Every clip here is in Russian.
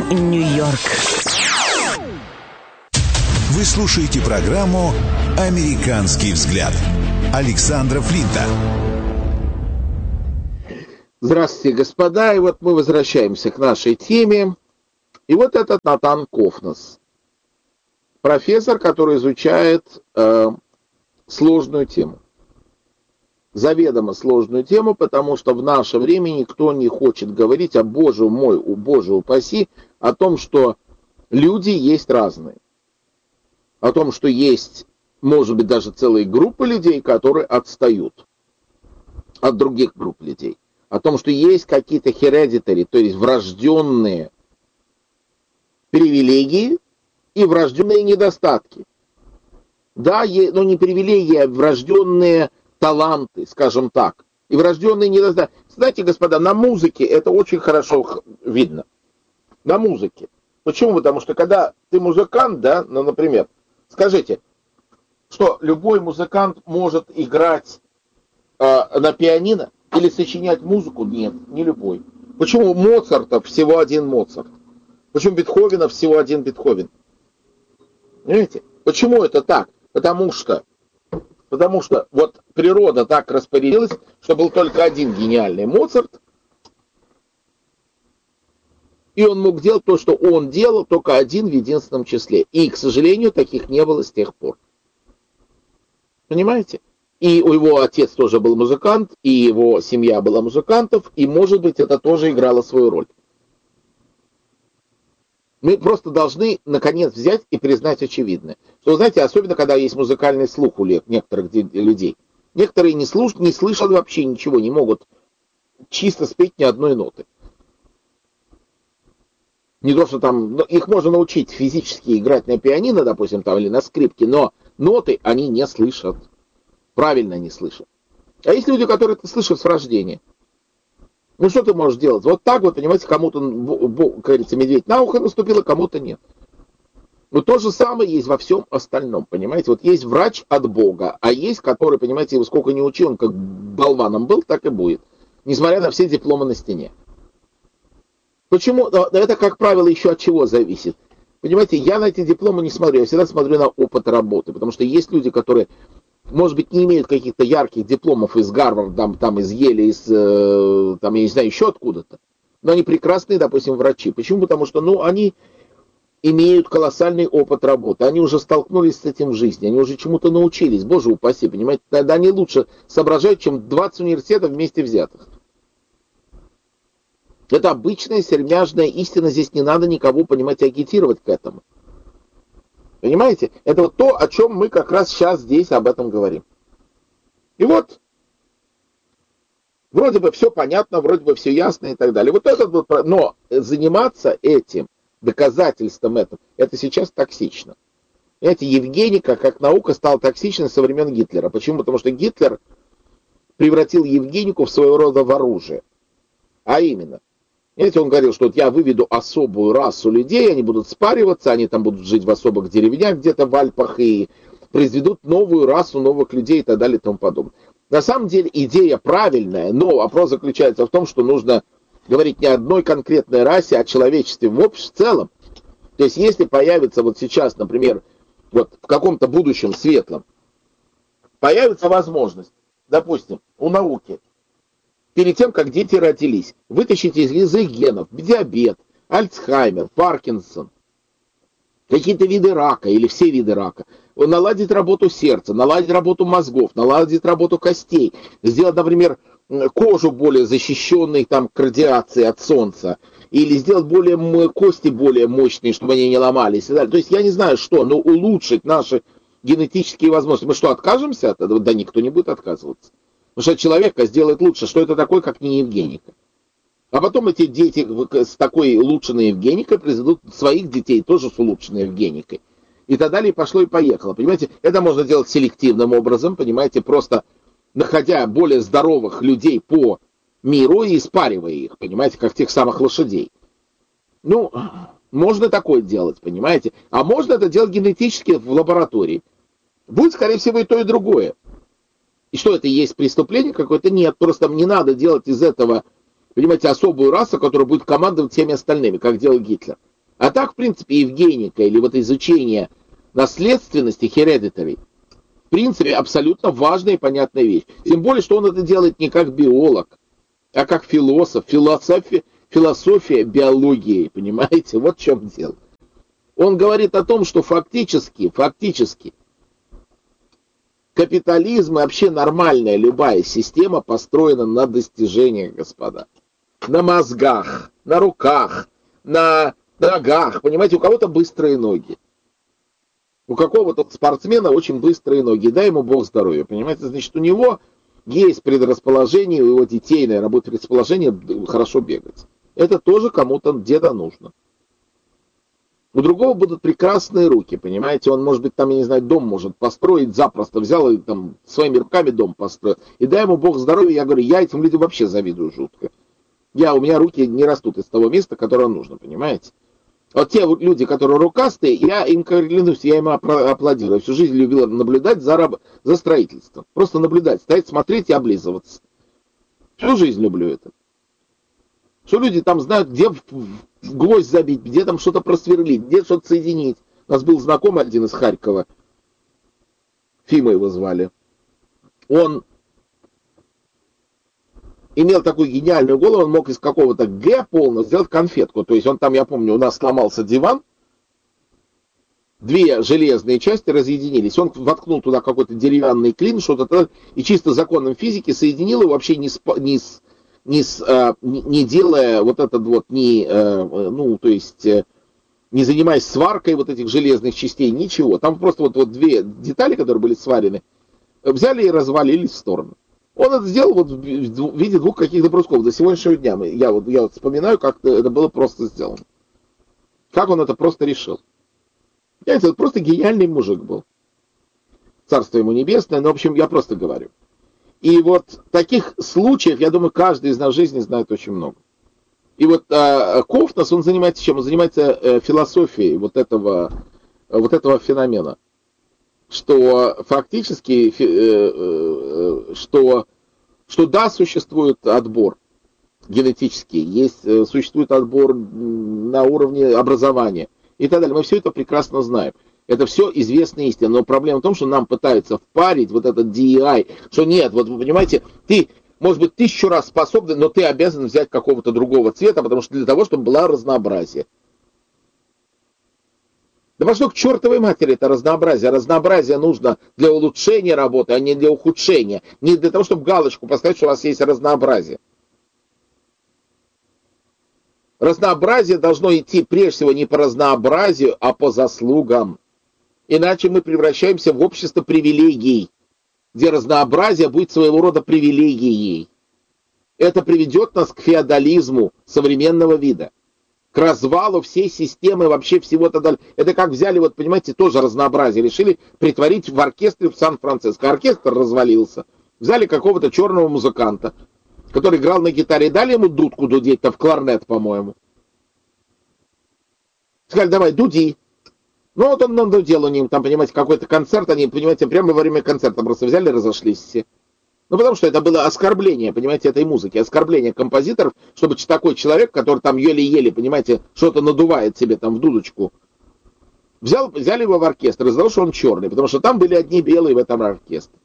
Нью-Йорк. Вы слушаете программу «Американский взгляд» Александра Флинта. Здравствуйте, господа. И вот мы возвращаемся к нашей теме. И вот этот Натан Кофнас, профессор, который изучает сложную тему. Заведомо сложную тему, потому что в наше время никто не хочет говорить, боже мой, боже упаси, о том, что люди есть разные. О том, что есть, может быть, даже целые группы людей, которые отстают от других групп людей. О том, что есть какие-то hereditary, то есть врожденные привилегии и врожденные недостатки. Да, но не привилегии, а врожденные таланты, скажем так. И врожденные недостатки. Знаете, господа, на музыке это очень хорошо видно. На музыке. Почему? Потому что когда ты музыкант, да, ну, например, скажите, что любой музыкант может играть на пианино или сочинять музыку? Нет, не любой. Почему Моцарта всего один Моцарт? Почему Бетховена всего один Бетховен? Понимаете? Почему это так? Потому что вот природа так распорядилась, что был только один гениальный Моцарт, и он мог делать то, что он делал, только один в единственном числе. И, к сожалению, таких не было с тех пор. Понимаете? И у его отец тоже был музыкант, и его семья была музыкантов, и, может быть, это тоже играло свою роль. Мы просто должны, наконец, взять и признать очевидное. Что, знаете, особенно, когда есть музыкальный слух у некоторых людей. Некоторые не слышат вообще ничего, не могут чисто спеть ни одной ноты. Не то, что там, их можно научить физически играть на пианино, допустим, там, или на скрипке, но ноты они не слышат. Правильно не слышат. А есть люди, которые это слышат с рождения. Ну, что ты можешь делать? Вот так вот, понимаете, кому-то, как говорится, медведь на ухо наступил, а кому-то нет. Но то же самое есть во всем остальном, понимаете? Вот есть врач от Бога, а есть, который, понимаете, его сколько не учил, он как болваном был, так и будет. Несмотря на все дипломы на стене. Почему? Это, как правило, еще от чего зависит. Понимаете, я на эти дипломы не смотрю, я всегда смотрю на опыт работы, потому что есть люди, которые, может быть, не имеют каких-то ярких дипломов из Гарварда, там из Йеля, там, я не знаю, еще откуда-то, но они прекрасные, допустим, врачи. Почему? Потому что, они имеют колоссальный опыт работы, они уже столкнулись с этим в жизни, они уже чему-то научились, боже упаси, понимаете, тогда они лучше соображают, чем 20 университетов вместе взятых. Это обычная сермяжная истина, здесь не надо никого, понимаете, агитировать к этому. Понимаете? Это вот то, о чем мы как раз сейчас здесь об этом говорим. И вот, вроде бы все понятно, вроде бы все ясно и так далее. Вот этот вот, но заниматься этим, доказательством этого, это сейчас токсично. Понимаете, Евгеника как наука стала токсичной со времен Гитлера. Почему? Потому что Гитлер превратил Евгенику в своего рода в оружие. А именно, знаете, он говорил, что вот я выведу особую расу людей, они будут спариваться, они там будут жить в особых деревнях где-то в Альпах и произведут новую расу новых людей и так далее и тому подобное. На самом деле идея правильная, но вопрос заключается в том, что нужно говорить не о одной конкретной расе, а о человечестве в целом. То есть если появится вот сейчас, например, вот в каком-то будущем светлом, появится возможность, допустим, у науки, перед тем, как дети родились, вытащить из их генов диабет, Альцхаймер, Паркинсон, какие-то виды рака или все виды рака, наладить работу сердца, наладить работу мозгов, наладить работу костей, сделать, например, кожу более защищенной там, к радиации от солнца, или сделать кости более мощные, чтобы они не ломались. И так далее. То есть я не знаю что, но улучшить наши генетические возможности. Мы что, откажемся от этого? Да никто не будет отказываться. Потому что человека сделает лучше, что это такое, как не Евгеника. А потом эти дети с такой улучшенной Евгеникой произведут своих детей тоже с улучшенной Евгеникой. И так далее, и пошло и поехало. Понимаете, это можно делать селективным образом, понимаете, просто находя более здоровых людей по миру и испаривая их, понимаете, как тех самых лошадей. Можно такое делать, понимаете. А можно это делать генетически в лаборатории. Будет, скорее всего, и то, и другое. И что, это и есть преступление какое-то? Нет, просто не надо делать из этого, понимаете, особую расу, которая будет командовать всеми остальными, как делал Гитлер. А так, в принципе, евгеника или вот изучение наследственности, hereditary, в принципе, абсолютно важная и понятная вещь. Тем более, что он это делает не как биолог, а как философ. Философия биологии, понимаете? Вот в чем дело. Он говорит о том, что фактически, капитализм и вообще нормальная любая система построена на достижениях, господа. На мозгах, на руках, на ногах. Понимаете, у кого-то быстрые ноги. У какого-то спортсмена очень быстрые ноги. Дай ему Бог здоровья. Понимаете, значит, у него есть предрасположение, у его детей, наверное, будет предрасположение хорошо бегать. Это тоже кому-то где-то нужно. У другого будут прекрасные руки, понимаете, он, может быть, там, я не знаю, дом может построить запросто, взял и там своими руками дом построил. И дай ему Бог здоровья, я говорю, я этим людям вообще завидую жутко. У меня руки не растут из того места, которое нужно, понимаете. Вот те люди, которые рукастые, я им клянусь, я им аплодирую. Всю жизнь любила наблюдать за строительством. Просто наблюдать, стоять, смотреть и облизываться. Всю жизнь люблю это. Что люди там знают, где гвоздь забить, где там что-то просверлить, где что-то соединить. У нас был знакомый один из Харькова, Фима его звали. Он имел такую гениальную голову, он мог из какого-то Г полно сделать конфетку. То есть он там, я помню, у нас сломался диван, две железные части разъединились. Он воткнул туда какой-то деревянный клин, что-то, и чисто законом физики соединил его вообще не делая вот этот вот, не занимаясь сваркой вот этих железных частей, ничего. Там просто вот две детали, которые были сварены, взяли и развалились в сторону. Он это сделал вот в виде двух каких-то брусков. До сегодняшнего дня я вот вспоминаю, как это было просто сделано. Как он это просто решил. Понимаете, это просто гениальный мужик был. Царство ему небесное, но, в общем, я просто говорю. И вот таких случаев, я думаю, каждый из нас в жизни знает очень много. И вот Кофнас, он занимается чем? Он занимается философией вот этого феномена. Что фактически, что да, существует отбор генетический, существует отбор на уровне образования и так далее. Мы все это прекрасно знаем. Это все известная истина. Но проблема в том, что нам пытаются впарить вот этот DEI, что нет, вот вы понимаете, ты, может быть, 1000 раз способен, но ты обязан взять какого-то другого цвета, потому что для того, чтобы было разнообразие. Да пошло к чертовой матери это разнообразие. Разнообразие нужно для улучшения работы, а не для ухудшения. Не для того, чтобы галочку поставить, что у вас есть разнообразие. Разнообразие должно идти прежде всего не по разнообразию, а по заслугам. Иначе мы превращаемся в общество привилегий, где разнообразие будет своего рода привилегией. Это приведет нас к феодализму современного вида, к развалу всей системы, вообще всего-то далее. Это как взяли, вот понимаете, тоже разнообразие, решили притворить в оркестре в Сан-Франциско. Оркестр развалился. Взяли какого-то черного музыканта, который играл на гитаре, и дали ему дудку дудеть-то в кларнет, по-моему. Сказали, давай, дуди. Ну вот он надудел у них, там, понимаете, какой-то концерт, они, понимаете, прямо во время концерта просто взяли и разошлись все. Ну, потому что это было оскорбление, понимаете, этой музыки, оскорбление композиторов, чтобы такой человек, который там еле-еле, понимаете, что-то надувает себе там в дудочку, взяли его в оркестр и сказал, что он черный, потому что там были одни белые в этом оркестре.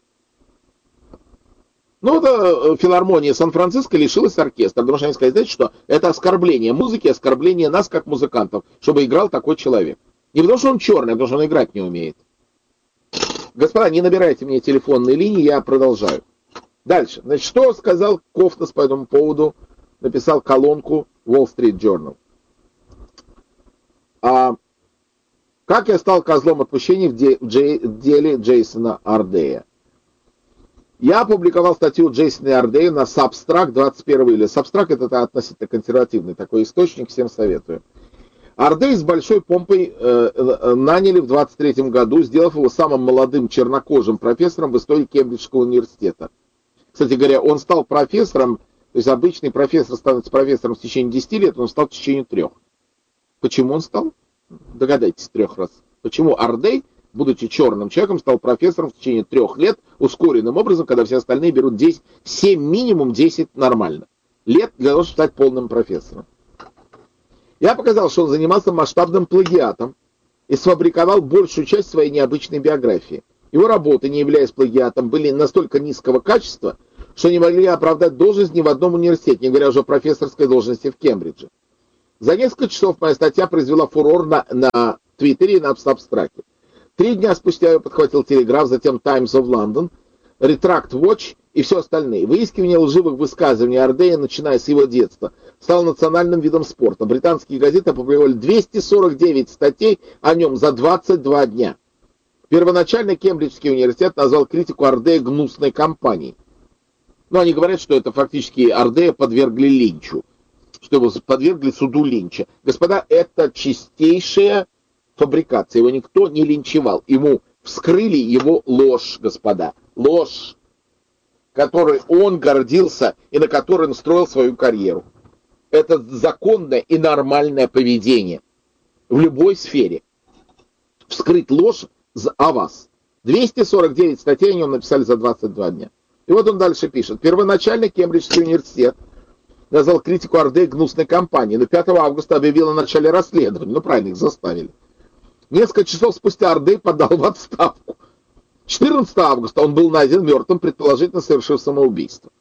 Ну, это филармония Сан-Франциско лишилась оркестра, потому что они сказали, знаете, что это оскорбление музыки, оскорбление нас, как музыкантов, чтобы играл такой человек. Не потому что он черный, а потому что он играть не умеет. Господа, не набирайте мне телефонные линии, я продолжаю. Дальше. Значит, что сказал Кофнас по этому поводу? Написал колонку Wall Street Journal. Как я стал козлом отпущения в деле Джейсона Ардея? Я опубликовал статью Джейсона Ардея на Substract 21 июля. Substract это относительно консервативный такой источник, всем советую. Ардей с большой помпой наняли в 23 году, сделав его самым молодым чернокожим профессором в истории Кембриджского университета. Кстати говоря, он стал профессором, то есть обычный профессор становится профессором в течение 10 лет, он стал в течение 3. Почему он стал? Догадайтесь, 3 раз. Почему Ардей, будучи черным человеком, стал профессором в течение 3 лет, ускоренным образом, когда все остальные берут 10, 7 минимум, 10 нормально. Лет для того, чтобы стать полным профессором. Я показал, что он занимался масштабным плагиатом и сфабриковал большую часть своей необычной биографии. Его работы, не являясь плагиатом, были настолько низкого качества, что не могли оправдать должность ни в одном университете, не говоря уже о профессорской должности в Кембридже. За несколько часов моя статья произвела фурор на Твиттере и на Сабстраке. 3 дня спустя ее подхватил Телеграф, затем Times of London, Retract Watch и все остальные. Выискивание лживых высказываний Ардея, начиная с его детства, стало национальным видом спорта. Британские газеты опубликовали 249 статей о нем за 22 дня. Первоначально Кембриджский университет назвал критику Ардея гнусной кампанией. Но они говорят, что это фактически Ардея подвергли линчу, что его подвергли суду линча. Господа, это чистейшая фабрикация, его никто не линчевал. Ему вскрыли его ложь, господа, ложь, которой он гордился и на которой он строил свою карьеру. Это законное и нормальное поведение в любой сфере. Вскрыть ложь о вас. 249 статей о нем написали за 22 дня. И вот он дальше пишет. Первоначально Кембриджский университет назвал критику Ардея гнусной кампанией, но 5 августа объявил о начале расследования. Ну, правильно, их заставили. Несколько часов спустя Ардей подал в отставку. 14 августа он был найден мертвым, предположительно совершив самоубийство.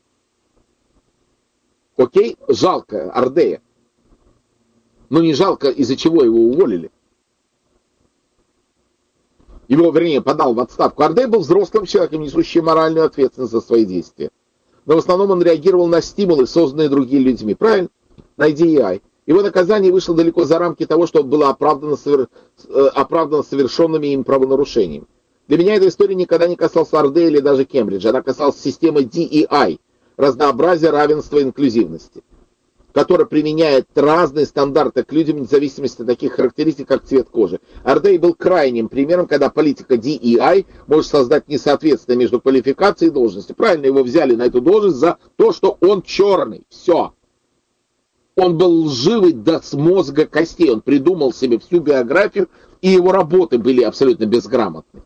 Окей, жалко Ардея. Но не жалко, из-за чего его уволили. Его, вернее, подал в отставку. Ардей был взрослым человеком, несущим моральную ответственность за свои действия. Но в основном он реагировал на стимулы, созданные другими людьми. Правильно? На DEI. Его наказание вышло далеко за рамки того, что было оправдано совершенными им правонарушениями. Для меня эта история никогда не касалась Ардея или даже Кембриджа. Она касалась системы DEI, разнообразия, равенства, инклюзивности, которая применяет разные стандарты к людям, в зависимости от таких характеристик, как цвет кожи. Ардей был крайним примером, когда политика DEI может создать несоответствие между квалификацией и должностью. Правильно, его взяли на эту должность за то, что он черный. Все. Он был лживый до мозга костей. Он придумал себе всю биографию, и его работы были абсолютно безграмотны.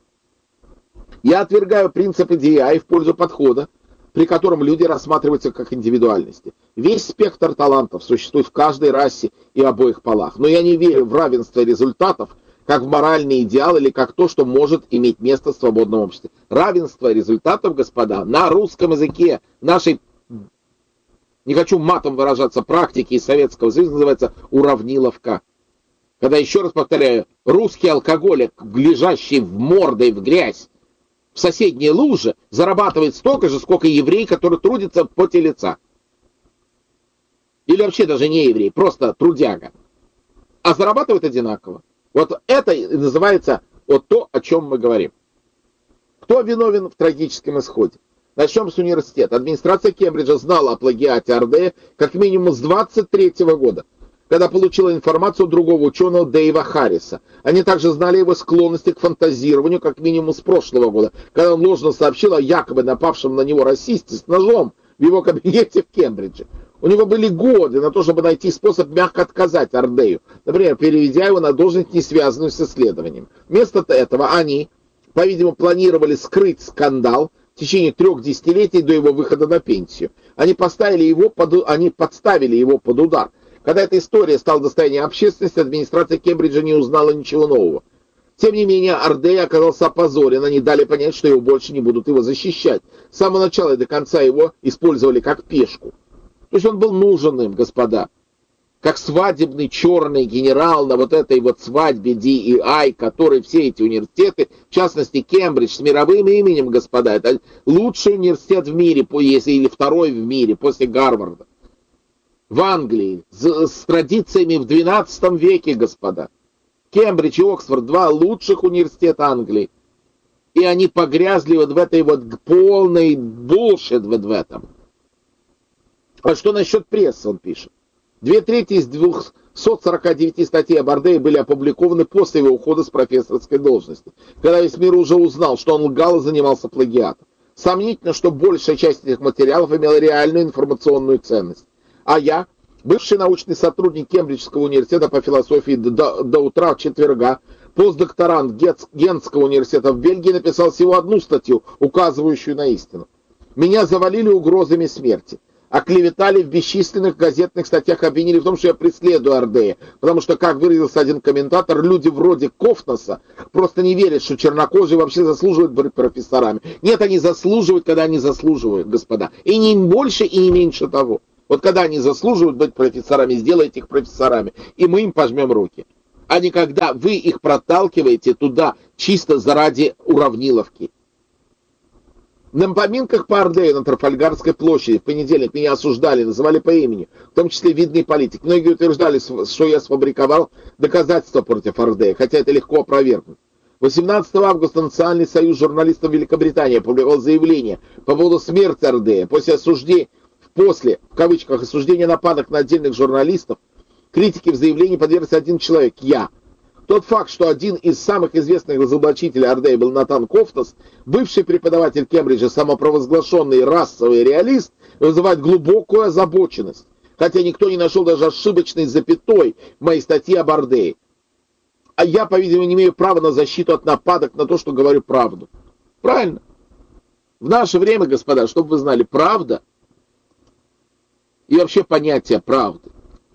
Я отвергаю принципы DEI в пользу подхода, при котором люди рассматриваются как индивидуальности. Весь спектр талантов существует в каждой расе и обоих полах. Но я не верю в равенство результатов, как в моральный идеал или как то, что может иметь место в свободном обществе. Равенство результатов, господа, на русском языке, нашей, не хочу матом выражаться, практики из Советского Союза называется уравниловка. Когда, еще раз повторяю, русский алкоголик, лежащий в мордой в грязь, в соседней луже, зарабатывает столько же, сколько еврей, который трудится в поте лица. Или вообще даже не еврей, просто трудяга. А зарабатывает одинаково. Вот это называется вот то, о чем мы говорим. Кто виновен в трагическом исходе? Начнем с университета. Администрация Кембриджа знала о плагиате Ардея как минимум с 23 года, когда получила информацию другого ученого Дэйва Харриса. Они также знали его склонности к фантазированию как минимум с прошлого года, когда он ложно сообщил о якобы напавшем на него расисте с ножом в его кабинете в Кембридже. У него были годы на то, чтобы найти способ мягко отказать Ардею, например, переведя его на должность, не связанную с исследованием. Вместо этого они, по-видимому, планировали скрыть скандал в течение 3 десятилетий до его выхода на пенсию. Они подставили его под удар. Когда эта история стала достоянием общественности, администрация Кембриджа не узнала ничего нового. Тем не менее, Ардей оказался опозорен, они дали понять, что его больше не будут его защищать. С самого начала и до конца его использовали как пешку. То есть он был нужен им, господа, как свадебный черный генерал на вот этой вот свадьбе DEI, который все эти университеты, в частности Кембридж, с мировым именем, господа, это лучший университет в мире, или второй в мире после Гарварда. В Англии, с традициями в 12 веке, господа. Кембридж и Оксфорд, 2 лучших университета Англии. И они погрязли вот в этой вот полной булшит вот в этом. А что насчет прессы, он пишет. 2/3 из 249 статей об Ардее были опубликованы после его ухода с профессорской должности, когда весь мир уже узнал, что он лгал и занимался плагиатом. Сомнительно, что большая часть этих материалов имела реальную информационную ценность. А я, бывший научный сотрудник Кембриджского университета по философии до утра четверга, постдокторант Гентского университета в Бельгии, написал всего одну статью, указывающую на истину. Меня завалили угрозами смерти. оклеветали в бесчисленных газетных статьях, обвинили в том, что я преследую Ардея. Потому что, как выразился один комментатор, люди вроде Кофнаса просто не верят, что чернокожие вообще заслуживают быть профессорами. Нет, они заслуживают, когда они заслуживают, господа. И не больше, и не меньше того. Вот когда они заслуживают быть профессорами, сделайте их профессорами, и мы им пожмем руки. А не когда вы их проталкиваете туда чисто заради уравниловки. На поминках по Ардею на Трафальгарской площади в понедельник меня осуждали, называли по имени, в том числе видный политик. Многие утверждали, что я сфабриковал доказательства против Ардея, хотя это легко опровергнуть. 18 августа Национальный союз журналистов Великобритании опубликовал заявление по поводу смерти Ардея. После, в кавычках, осуждения нападок на отдельных журналистов, критике в заявлении подвергся один человек, я. Тот факт, что один из самых известных разоблачителей Ардея был Натан Кофтас, бывший преподаватель Кембриджа, самопровозглашенный расовый реалист, вызывает глубокую озабоченность, хотя никто не нашел даже ошибочной запятой в моей статье об Ардее. А я, по-видимому, не имею права на защиту от нападок на то, что говорю правду. Правильно. В наше время, господа, чтобы вы знали, правда и вообще понятие правды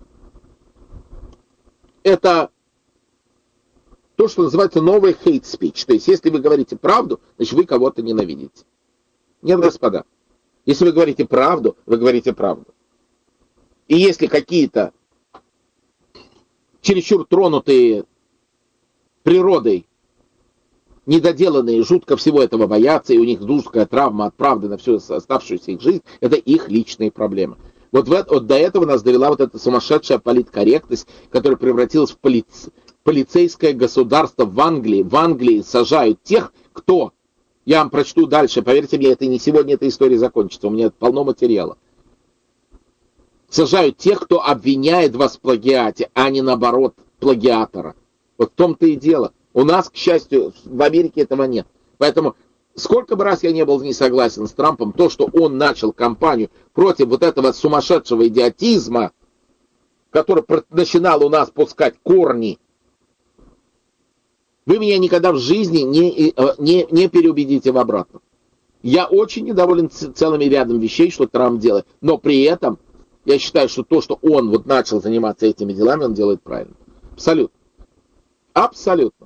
— это то, что называется новый hate speech. То есть, если вы говорите правду, значит, вы кого-то ненавидите. Нет, господа. Если вы говорите правду, вы говорите правду. И если какие-то чересчур тронутые природой недоделанные жутко всего этого боятся, и у них жуткая травма от правды на всю оставшуюся их жизнь, это их личные проблемы. Вот до этого нас довела вот эта сумасшедшая политкорректность, которая превратилась в полицейское государство в Англии. В Англии сажают тех, кто... Я вам прочту дальше, поверьте мне, это не сегодня эта история закончится, у меня полно материала. Сажают тех, кто обвиняет вас в плагиате, а не наоборот плагиатора. Вот в том-то и дело. У нас, к счастью, в Америке этого нет. Поэтому, сколько бы раз я не был не согласен с Трампом, то, что он начал кампанию против вот этого сумасшедшего идиотизма, который начинал у нас пускать корни, вы меня никогда в жизни не переубедите в обратном. Я очень недоволен целым рядом вещей, что Трамп делает, но при этом я считаю, что то, что он вот начал заниматься этими делами, он делает правильно. Абсолютно. Абсолютно.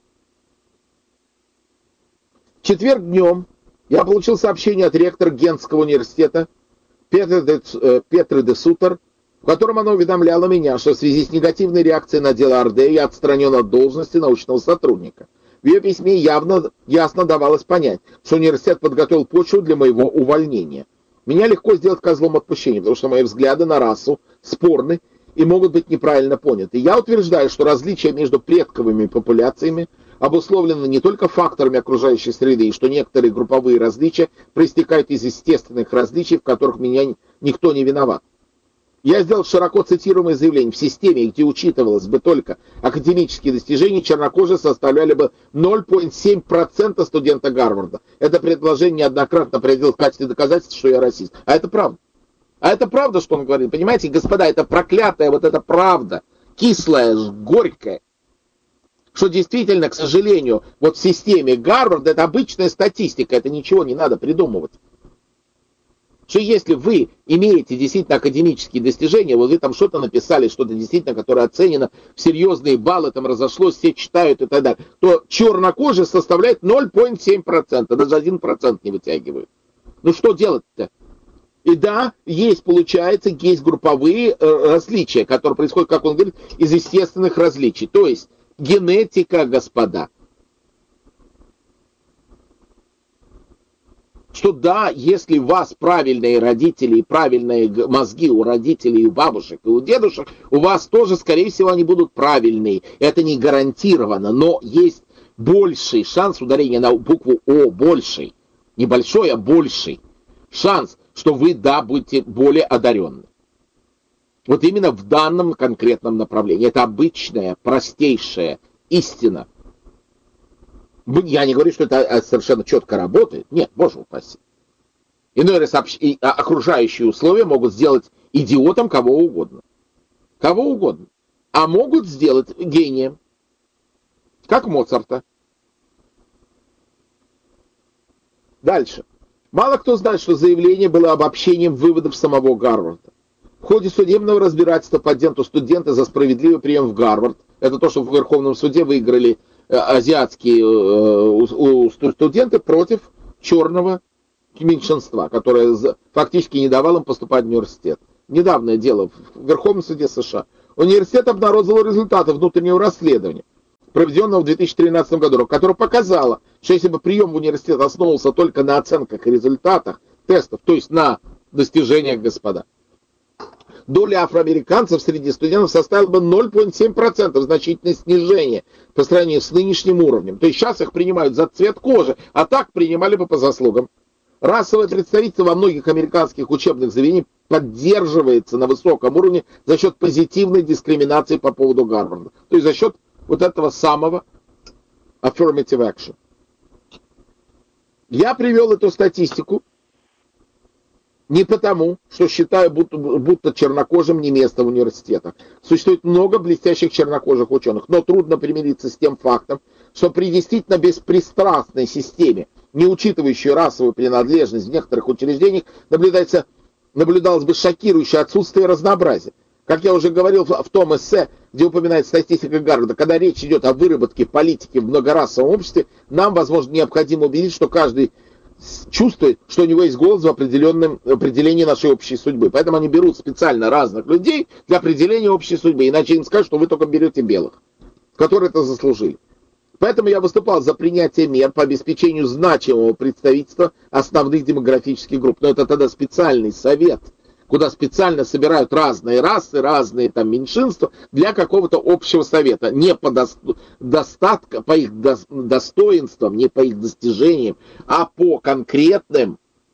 В четверг днем я получил сообщение от ректора Гентского университета Петры де Сутер, в котором она уведомляла меня, что в связи с негативной реакцией на дело Ардея я отстранен от должности научного сотрудника. В ее письме ясно давалось понять, что университет подготовил почву для моего увольнения. Меня легко сделать козлом отпущения, потому что мои взгляды на расу спорны и могут быть неправильно поняты. Я утверждаю, что различия между предковыми популяциями обусловлены не только факторами окружающей среды, и что некоторые групповые различия проистекают из естественных различий, в которых меня никто не виноват. Я сделал широко цитируемое заявление: в системе, где учитывалось бы только академические достижения, чернокожие составляли бы 0,7% студента Гарварда. Это предложение неоднократно приводил в качестве доказательства, что я расист. А это правда. А это правда, что он говорит. Понимаете, господа, это проклятая вот эта правда, кислая, горькая, что действительно, к сожалению, вот в системе Гарварда это обычная статистика, это ничего не надо придумывать. Что если вы имеете действительно академические достижения, вот вы там что-то написали, что-то действительно, которое оценено в серьезные баллы, там разошлось, все читают и так далее, то чернокожие составляет 0,7%, даже 1% не вытягивают. Ну что делать-то? И да, получается, есть групповые различия, которые происходят, как он говорит, из естественных различий. То есть генетика, господа. Что да, если у вас правильные родители и правильные мозги у родителей, у бабушек и у дедушек, у вас тоже, скорее всего, они будут правильные. Это не гарантированно, но есть больший шанс, ударения на букву О, больший. Не большой, а больший шанс, что вы, да, будете более одаренны. Вот именно в данном конкретном направлении. Это обычная, простейшая истина. Я не говорю, что это совершенно четко работает. Нет, боже упаси. Иной раз окружающие условия могут сделать идиотом кого угодно. Кого угодно. А могут сделать гением. Как Моцарта. Дальше. Мало кто знает, что заявление было обобщением выводов самого Гарварда. В ходе судебного разбирательства по делу студенты за справедливый прием в Гарвард, это то, что в Верховном суде выиграли азиатские студенты против черного меньшинства, которое фактически не давало им поступать в университет. Недавнее дело в Верховном суде США. Университет обнародовал результаты внутреннего расследования, проведенного в 2013 году, которое показало, что если бы прием в университет основывался только на оценках и результатах тестов, то есть на достижениях, господа, доля афроамериканцев среди студентов составила бы 0,7%, значительное снижение по сравнению с нынешним уровнем. То есть сейчас их принимают за цвет кожи, а так принимали бы по заслугам. Расовое представительство во многих американских учебных заведениях поддерживается на высоком уровне за счет позитивной дискриминации по поводу Гарварда. То есть за счет вот этого самого affirmative action. Я привел эту статистику не потому, что считаю, будто чернокожим не место в университетах. Существует много блестящих чернокожих ученых, но трудно примириться с тем фактом, что при действительно беспристрастной системе, не учитывающей расовую принадлежность в некоторых учреждениях, наблюдалось бы шокирующее отсутствие разнообразия. Как я уже говорил в том эссе, где упоминает статистика Гарварда, когда речь идет о выработке политики в многорасовом обществе, нам, возможно, необходимо убедить, что каждый чувствует, что у него есть голос в определении нашей общей судьбы. Поэтому они берут специально разных людей для определения общей судьбы. Иначе им скажут, что вы только берете белых, которые это заслужили. Поэтому я выступал за принятие мер по обеспечению значимого представительства основных демографических групп. Но это тогда специальный совет, куда специально собирают разные расы, разные там меньшинства для какого-то общего совета. Не по достатку, по их достоинствам, не по их достижениям, а по конкретным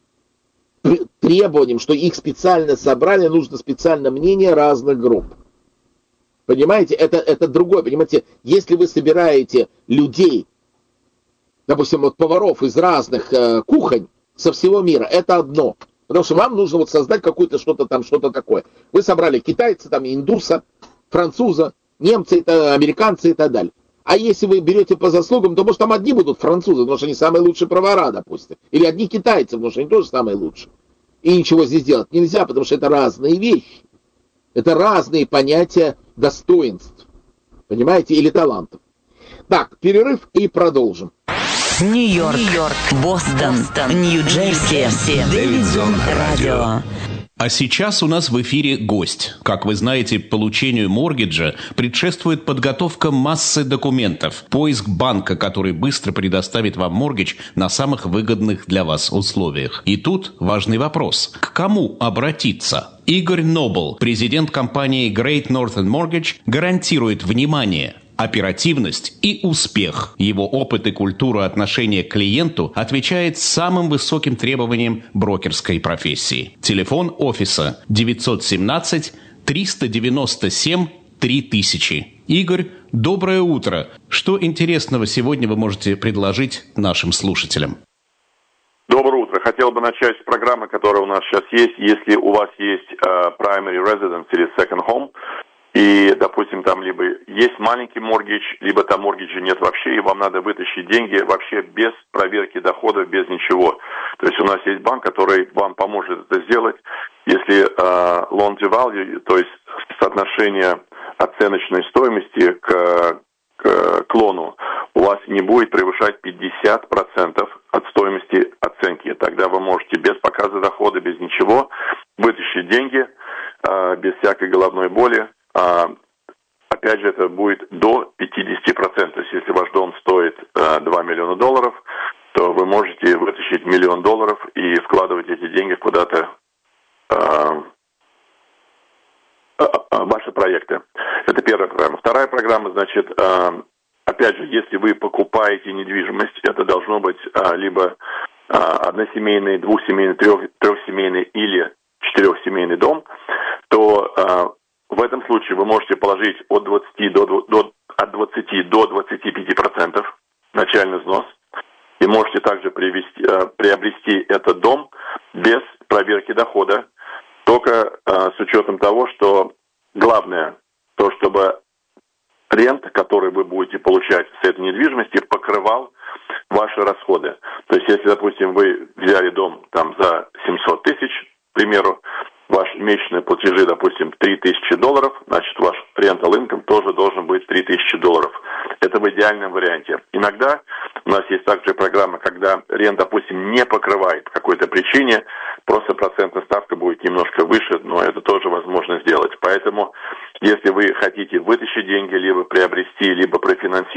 требованиям, что их специально собрали, нужно специальное мнение разных групп. Понимаете, это другое. Понимаете, если вы собираете людей, допустим, вот поваров из разных кухонь со всего мира, это одно. Потому что вам нужно вот создать какое-то что-то там, что-то такое. Вы собрали китайца, там, индуса, француза, немца, американца и так далее. А если вы берете по заслугам, то, может, там одни будут французы, потому что они самые лучшие повара, допустим. Или одни китайцы, потому что они тоже самые лучшие. И ничего здесь делать нельзя, потому что это разные вещи. Это разные понятия достоинств. Понимаете? Или талантов. Так, перерыв и продолжим. Нью-Йорк, Бостон, Нью-Джерси, Дэвидсон Радио. А сейчас у нас в эфире гость. Как вы знаете, получению моргиджа предшествует подготовка массы документов, поиск банка, который быстро предоставит вам моргидж на самых выгодных для вас условиях. И тут важный вопрос. К кому обратиться? Игорь Нобл, президент компании Great Northern Mortgage, гарантирует внимание, оперативность и успех. Его опыт и культура отношения к клиенту отвечает самым высоким требованиям брокерской профессии. Телефон офиса 917-397-3000. Игорь, доброе утро. Что интересного сегодня вы можете предложить нашим слушателям? Доброе утро. Хотел бы начать с программы, которая у нас сейчас есть. Если у вас есть primary residence или second home, и, допустим, там либо есть маленький моргидж, либо там моргиджа нет вообще, и вам надо вытащить деньги вообще без проверки доходов, без ничего. То есть у нас есть банк, который вам поможет это сделать. Если loan to value, то есть соотношение оценочной стоимости к лону, у вас не будет превышать 50% от стоимости оценки. Тогда вы можете без показа дохода, без ничего вытащить деньги, без всякой головной боли. Опять же, это будет до 50%. То есть, если ваш дом стоит $2 миллиона, то вы можете вытащить $1 миллион и вкладывать эти деньги куда-то ваши проекты. Это первая программа. Вторая программа, значит, опять же, если вы покупаете недвижимость, это должно быть либо односемейный, двухсемейный, трехсемейный или четырехсемейный дом, то в этом случае вы можете положить от 20 до 25% начальный взнос. И можете также приобрести этот дом без проверки дохода, только с учетом того, что главное, то чтобы рента, которую вы будете получать с этой недвижимости, покрывал ваши расходы. То есть, если, допустим, вы взяли дом там за 700 тысяч, к примеру, ваши месячные платежи, допустим, $3000, значит, ваш rental income тоже должен быть $3000. Это в идеальном варианте. Иногда у нас есть также программа, когда рент, допустим, не покрывает по какой-то причине, просто процентная ставка будет немножко выше, но это тоже возможно сделать. Поэтому, если вы хотите вытащить деньги, либо приобрести, либо профинансировать,